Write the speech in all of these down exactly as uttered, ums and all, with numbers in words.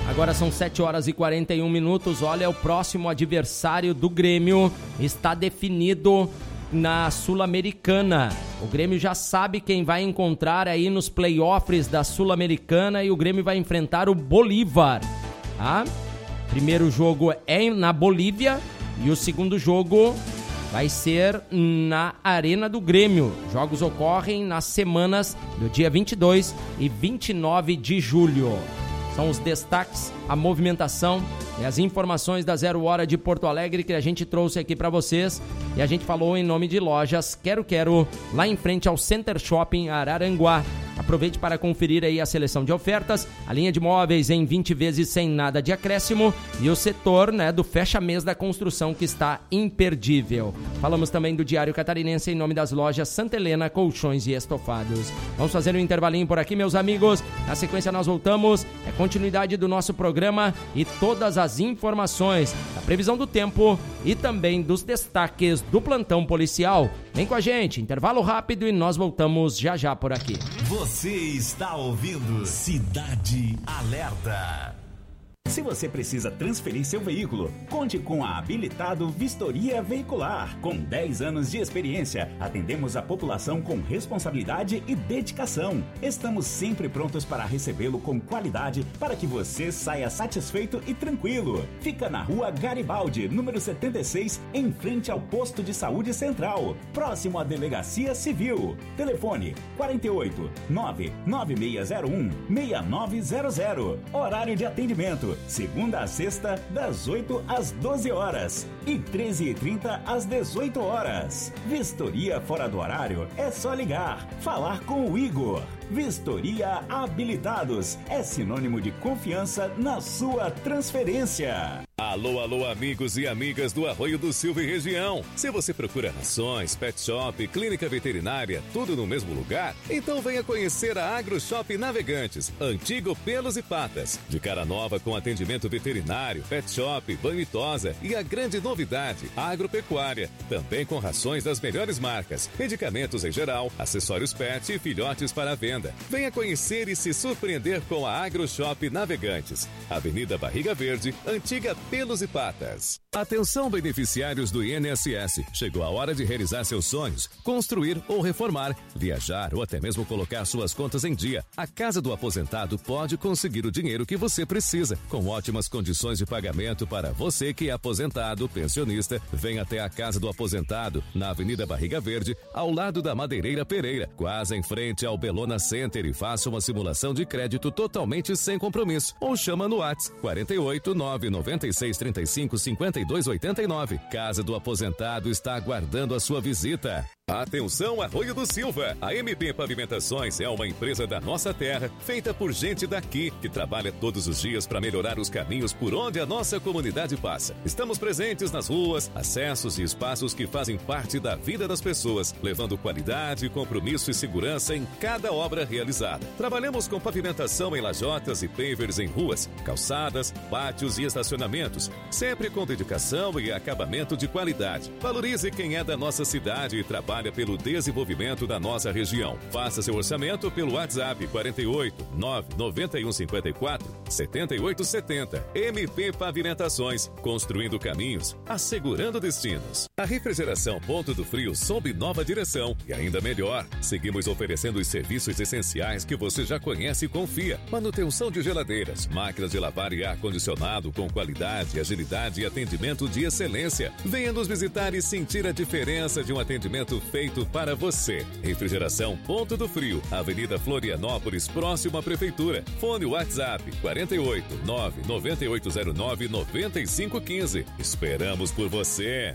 Agora são sete horas e quarenta e um minutos. Olha, o próximo adversário do Grêmio está definido na Sul-Americana. O Grêmio já sabe quem vai encontrar aí nos playoffs da Sul-Americana e o Grêmio vai enfrentar o Bolívar. Tá? Primeiro jogo é na Bolívia e o segundo jogo vai ser na Arena do Grêmio. Jogos ocorrem nas semanas do dia vinte e dois e vinte e nove de julho. São os destaques, a movimentação e as informações da Zero Hora de Porto Alegre que a gente trouxe aqui para vocês. E a gente falou em nome de lojas Quero Quero, lá em frente ao Center Shopping Araranguá. Aproveite para conferir aí a seleção de ofertas, a linha de móveis em vinte vezes sem nada de acréscimo e o setor, né, do fecha-mês da construção que está imperdível. Falamos também do Diário Catarinense em nome das lojas Santa Helena, Colchões e Estofados. Vamos fazer um intervalinho por aqui, meus amigos. Na sequência nós voltamos, é continuidade do nosso programa e todas as informações da previsão do tempo e também dos destaques do plantão policial. Vem com a gente, intervalo rápido e nós voltamos já já por aqui. Você está ouvindo Cidade Alerta. Se você precisa transferir seu veículo, conte com a Habilitado Vistoria Veicular. Com dez anos de experiência, atendemos a população com responsabilidade e dedicação. Estamos sempre prontos para recebê-lo com qualidade para que você saia satisfeito e tranquilo. Fica na Rua Garibaldi, número setenta e seis, em frente ao Posto de Saúde Central, próximo à Delegacia Civil. Telefone quatro oito nove nove seis zero um seis nove zero zero. Horário de atendimento segunda a sexta, das oito às doze horas e treze e trinta às dezoito horas. Vistoria fora do horário é só ligar, falar com o Igor. Vistoria Habilitados é sinônimo de confiança na sua transferência. Alô, alô, amigos e amigas do Arroio do Silva e região. Se você procura rações, pet shop, clínica veterinária, tudo no mesmo lugar, então venha conhecer a AgroShop Navegantes, antigo Pelos e Patas. De cara nova com atendimento veterinário, pet shop, banho e tosa e a grande novidade, agropecuária. Também com rações das melhores marcas, medicamentos em geral, acessórios pet e filhotes para venda. Venha conhecer e se surpreender com a AgroShop Navegantes. Avenida Barriga Verde, antiga Pelos e Patas. Atenção, beneficiários do I N S S. Chegou a hora de realizar seus sonhos, construir ou reformar, viajar ou até mesmo colocar suas contas em dia. A Casa do Aposentado pode conseguir o dinheiro que você precisa, com ótimas condições de pagamento para você que é aposentado, pensionista. Venha até a Casa do Aposentado, na Avenida Barriga Verde, ao lado da Madeireira Pereira, quase em frente ao Belona Center, e faça uma simulação de crédito totalmente sem compromisso. Ou chama no WhatsApp quatro oito nove nove seis três cinco cinco dois oito nove. Casa do Aposentado está aguardando a sua visita. Atenção, Arroio do Silva! A M P Pavimentações é uma empresa da nossa terra, feita por gente daqui, que trabalha todos os dias para melhorar os caminhos por onde a nossa comunidade passa. Estamos presentes nas ruas, acessos e espaços que fazem parte da vida das pessoas, levando qualidade, compromisso e segurança em cada obra realizada. Trabalhamos com pavimentação em lajotas e pavers em ruas, calçadas, pátios e estacionamentos, sempre com dedicação e acabamento de qualidade. Valorize quem é da nossa cidade e trabalha pelo desenvolvimento da nossa região. Faça seu orçamento pelo WhatsApp quatro oito nove nove um cinco quatro sete oito sete zero. M P Pavimentações, construindo caminhos, assegurando destinos. A refrigeração Ponto do Frio sob nova direção e ainda melhor. Seguimos oferecendo os serviços essenciais que você já conhece e confia. Manutenção de geladeiras, máquinas de lavar e ar-condicionado com qualidade, agilidade e atendimento de excelência. Venha nos visitar e sentir a diferença de um atendimento feito para você. Refrigeração Ponto do Frio, Avenida Florianópolis, próximo à Prefeitura. Fone WhatsApp quatro oito nove nove oito zero nove nove cinco um cinco. Esperamos por você.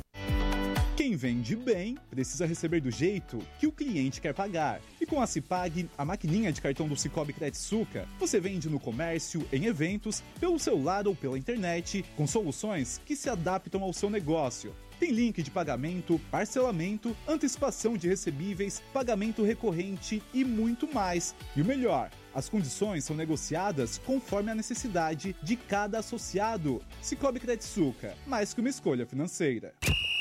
Quem vende bem precisa receber do jeito que o cliente quer pagar. E com a Cipag, a maquininha de cartão do Cicobi Credsuca, você vende no comércio, em eventos, pelo celular ou pela internet, com soluções que se adaptam ao seu negócio. Tem link de pagamento, parcelamento, antecipação de recebíveis, pagamento recorrente e muito mais. E o melhor, as condições são negociadas conforme a necessidade de cada associado. Cicobi Credsuca, mais que uma escolha financeira.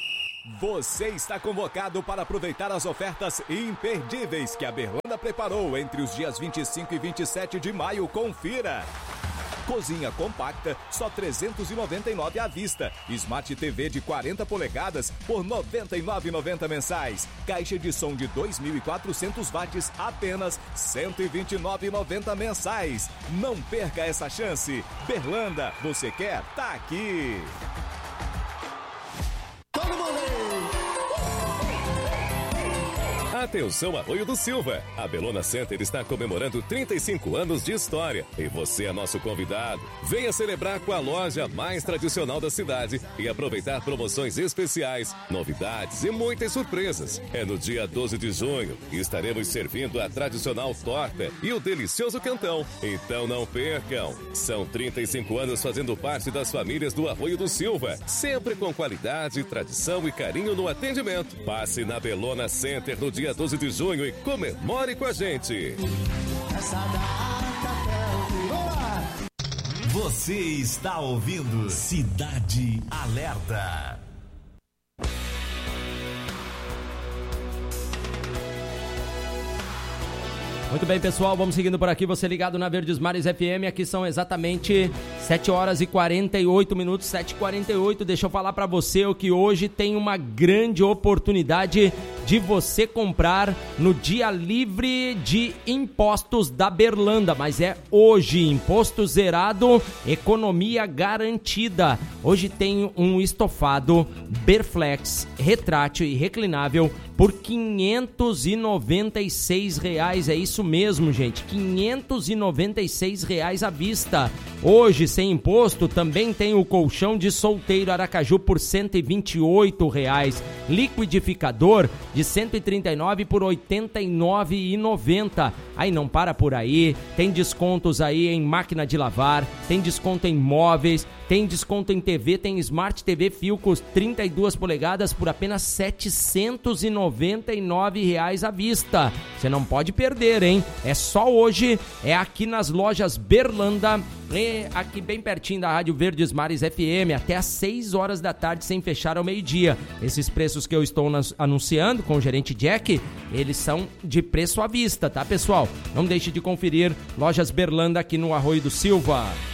Você está convocado para aproveitar as ofertas imperdíveis que a Berlanda preparou entre os dias vinte e cinco e vinte e sete de maio. Confira! Cozinha compacta, só trezentos e noventa e nove reais à vista. Smart T V de quarenta polegadas por noventa e nove reais e noventa centavos mensais. Caixa de som de dois mil e quatrocentos watts, apenas cento e vinte e nove reais e noventa centavos mensais. Não perca essa chance. Berlanda, você quer? Tá aqui. Todo mundo! Atenção, Arroio do Silva! A Bellona Center está comemorando trinta e cinco anos de história e você é nosso convidado. Venha celebrar com a loja mais tradicional da cidade e aproveitar promoções especiais, novidades e muitas surpresas. É no dia doze de junho e estaremos servindo a tradicional torta e o delicioso quentão. Então não percam! São trinta e cinco anos fazendo parte das famílias do Arroio do Silva, sempre com qualidade, tradição e carinho no atendimento. Passe na Bellona Center no dia doze de junho e comemore com a gente. Você está ouvindo Cidade Alerta. Muito bem, pessoal, vamos seguindo por aqui, você ligado na Verdes Mares F M, aqui são exatamente sete horas e quarenta e oito minutos, sete e quarenta e oito, deixa eu falar para você que hoje tem uma grande oportunidade de você comprar no dia livre de impostos da Berlanda, mas é hoje, imposto zerado, economia garantida. Hoje tem um estofado Berflex, retrátil e reclinável por quinhentos e noventa e seis reais, é isso mesmo, gente, quinhentos e noventa e seis reais à vista. Hoje, sem imposto, também tem o colchão de solteiro Aracaju por cento e vinte e oito reais, liquidificador de cento e trinta e nove por oitenta e nove reais e noventa centavos. Aí não para por aí, tem descontos aí em máquina de lavar, tem desconto em móveis, tem desconto em T V, tem Smart T V Philcos trinta e duas polegadas por apenas setecentos e noventa e nove reais à vista. Você não pode perder, hein? É só hoje, é aqui nas lojas Berlanda, aqui bem pertinho da Rádio Verdes Mares F M, até às seis horas da tarde, sem fechar ao meio-dia. Esses preços que eu estou anunciando com o gerente Jack, eles são de preço à vista, tá, pessoal? Não deixe de conferir Lojas Berlanda aqui no Arroio do Silva.